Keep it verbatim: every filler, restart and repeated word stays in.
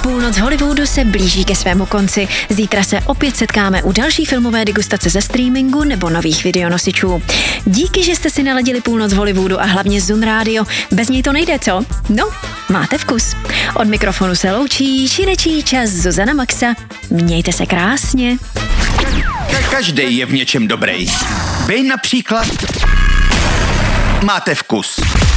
Půlnoc Hollywoodu se blíží ke svému konci. Zítra se opět setkáme u další filmové degustace ze streamingu nebo nových videonosičů. Díky, že jste si naladili Půlnoc Hollywoodu a hlavně Zun Radio. Bez něj to nejde, co? No, máte vkus. Od mikrofonu se loučí širečí čas Zuzana Maxa. Mějte se krásně. Každý je v něčem dobrý. Vy například máte vkus.